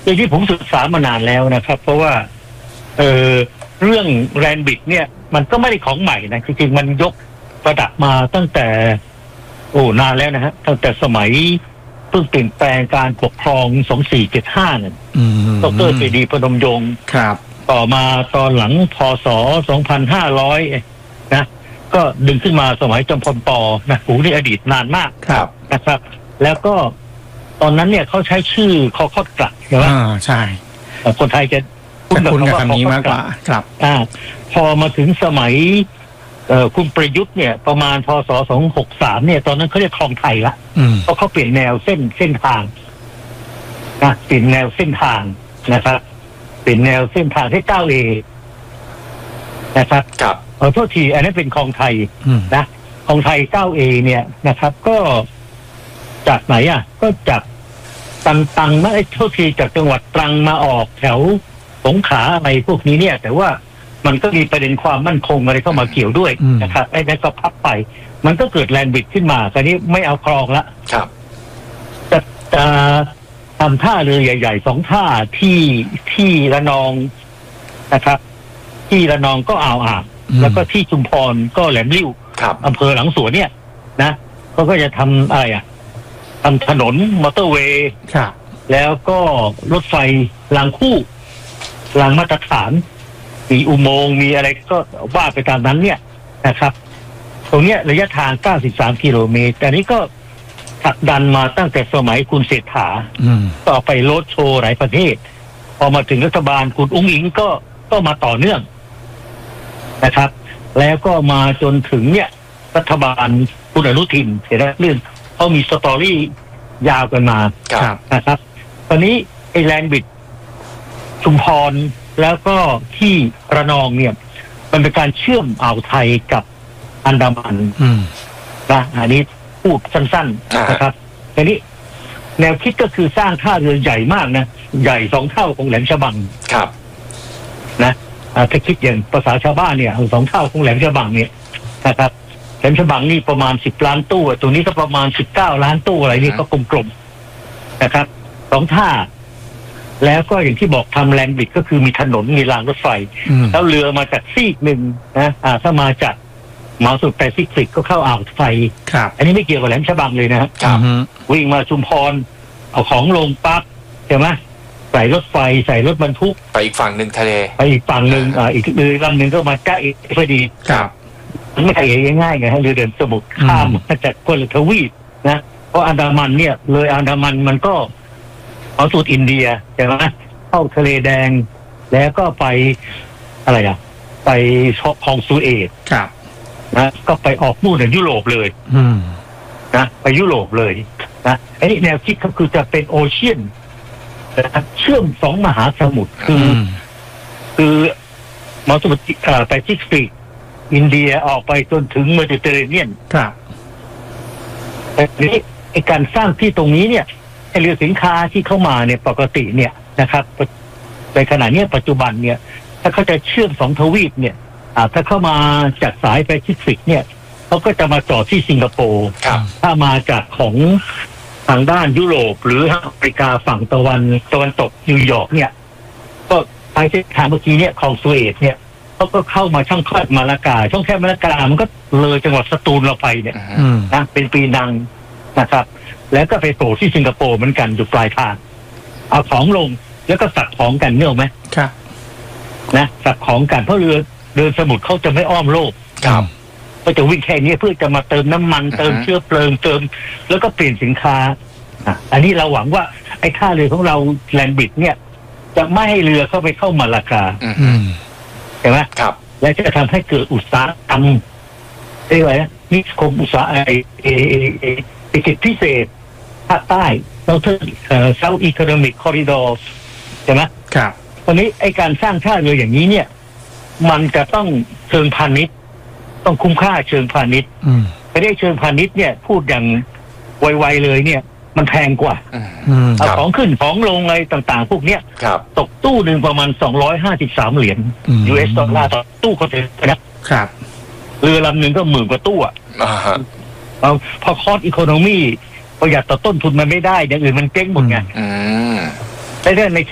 อย่างที่ผมศึกษามานานแล้วนะครับเพราะว่าเรื่องแรนบิดเนี่ยมันก็ไม่ได้ของใหม่นะจริงๆมันยกระดับมาตั้งแต่นานแล้วนะฮะตั้งแต่สมัยเพิ่งเปลี่ยนแปลงการปกครอง2475เนี่ยดร.ปรีดีพนมยงค์ต่อมาตอนหลังพ.ศ. 2500นะก็ดึงขึ้นมาสมัยจอมพลป.นะนี่อดีตนานมากนะครับแล้วก็ตอนนั้นเนี่ยเขาใช้ชื่อคอคอดกลัดใช่ไหมใช่คนไทยจะคุ้นกับคำนี้มากกว่าครับพอมาถึงสมัยคุณประยุทธ์เนี่ยประมาณพ.ศ. 263เนี่ยตอนนั้นเขาเรียกคลองไทยละเพราะเขาเปลี่ยนแนวเส้นทางนะเปลี่ยนแนวเส้นทางนะครับเปลี่ยนแนวเส้นทางให้ 9A นะครับโทษทีอันนั้นเป็นคลองไทยนะคลองไทย 9A เนี่ยนะครับก็จากไหนก็จากตังไม่โทษทีจากจังหวัดตรังมาออกแถวสงขลาอะไรพวกนี้เนี่ยแต่ว่ามันก็มีประเด็นความมั่นคงอะไรเข้ามาเกี่ยวด้วยนะครับไอ้นั่นก็พับไปมันก็เกิดแลนด์บิดขึ้นมาตอนนี้ไม่เอาคลองละจะทำท่าเรือใหญ่ๆ2ท่าที่ระนองนะครับที่ระนองก็อ่างแล้วก็ที่ชุมพรก็แหลมลิ่วอำเภอหลังสวนเนี่ยนะเขาก็จะทำอะไรทำถนนมอเตอร์เวย์แล้วก็รถไฟรางคู่รางมาตรฐานมีอุโมงค์มีอะไรก็ว่าไปตามนั้นเนี่ยนะครับตรงเนี้ยระยะทาง93กิโลเมตรแต่นี้ก็ผลักดันมาตั้งแต่สมัยคุณเศรษฐาต่อไปโรดโชว์หลายประเทศพอมาถึงรัฐบาลคุณอุ้งอิงก็มาต่อเนื่องนะครับแล้วก็มาจนถึงเนี่ยรัฐบาลคุณอนุทินเห็นไหมเรื่องเขามีสตอรี่ยาวกันมานะครับตอนนี้ไอแลนด์บิดชุมพรแล้วก็ที่ระนองเนี่ยมันเป็นการเชื่อมอ่าวไทยกับอันดามันนะอันนี้พูดสั้นๆนะครับทีนี้แนวคิดก็คือสร้างท่าเรือใหญ่มากนะใหญ่2 เท่าของแหลมฉบังนะถ้าคิดอย่างภาษาชาวบ้านเนี่ย2 เท่าของแหลมฉบังเนี่ยนะครับแหลมฉบังนี่ประมาณ10 ล้านตู้ตัวนี้ก็ประมาณ19 ล้านตู้อะไรนี่ก็กลมๆนะครับ2 ท่าแล้วก็อย่างที่บอกทำแลนด์บิดก็คือมีถนนมีรางรถไฟแล้วเรือมาจากซีกหนึ่งนะถ้ามาจากมหาสมุทรแปซิฟิกก็เข้าอ่าวไทยอันนี้ไม่เกี่ยวกับแหลมฉบังเลยนะครับวิ่งมาชุมพรเอาของลงปั๊บใช่ไหมใส่รถไฟใส่รถบรรทุกไปอีกฝั่งหนึ่งทะเลไปอีกฝั่งหนึ่งอีกเรือลำหนึ่งก็มาจ้าเอพอดีมันไม่ใช่ง่ายๆไงฮะเรือเดินสมุทรข้ามมาจากคนละทวีปนะเพราะอันดามันเนี่ยเลยอันดามันมันก็เอาสุดอินเดียใช่ไหมเข้าทะเลแดงแล้วก็ไปไปคลองสุเอซนะก็ไปออกนู่นในยุโรปเลยนะไปยุโรปเลยนะไอ้นี่แนวคิดก็คือจะเป็นโอเชียนเชื่อม2 มหาสมุทรคือมหาสมุทรแปซิฟิกอินเดียออกไปจนถึงเมดิเตอร์เรเนียนแต่นี้ไอ้การสร้างที่ตรงนี้เนี่ยไอ้เรือสินค้าที่เข้ามาเนี่ยปกติเนี่ยนะครับในขณะนี้ปัจจุบันเนี่ยถ้าเขาจะเชื่อม2 ทวีปเนี่ยถ้าเข้ามาจากสายแปซิฟิกเนี่ยเขาก็จะมาจอดที่สิงคโปร์ถ้ามาจากของทางด้านยุโรปหรืออเมริกาฝั่งตะวันตกนิวยอร์กเนี่ยก็ทางเส้นทางเมื่อกี้เนี่ยคลองสุเอซเนี่ยเขาก็เข้ามาช่องแคบมาลากาช่องแคบมาลากามันก็เลยจังหวัดสตูลเราไปเนี่ยนะเป็นปีนังนะครับแล้วก็ไปโผล่ที่สิงคโปร์เหมือนกันอยู่ปลายทางเอาของลงแล้วก็สักของกันเนี่ยไหมนะสักของกันเพราะเรือเดินสมุทรเขาจะไม่อ้อมโลกก็จะวิ่งแค่นี้เพื่อจะมาเติมน้ำมันเติมเชื้อเพลิงเติมแล้วก็เปลี่ยนสินค้าอันนี้เราหวังว่าไอ้ท่าเรือของเราแลนด์บิดเนี่ยจะไม่ให้เรือเข้าไปเข้ามาลากาใช่ไหมและจะทำให้เกิดอุตสาหกรรมเรียกว่านิคมอุตสาหกรรมเศรษฐกิจพิเศษภาคใต้South Economic Corridor ใช่ไหมตอนนี้ไอ้การสร้างท่าเรืออย่างนี้เนี่ยมันจะต้องเชิงพาณิชย์ต้องคุ้มค่าเชิงพาณิชย์ไม่ได้เชิงพาณิชย์เนี่ยพูดอย่างไวๆเลยเนี่ยมันแพงกว่าเอาของขึ้นของลงอะไรต่างๆพวกเนี้ยตกตู้หนึ่งประมาณ253 เหรียญ US ดอลลาร์ต่อตู้คอนเทนเนอร์นะเรือลำหนึ่งก็10,000 กว่าตู้พอคอสอีโคโนมีประหยัดต่อต้นทุนมันไม่ได้อย่างอื่นมันเจ๊งหมดไงใน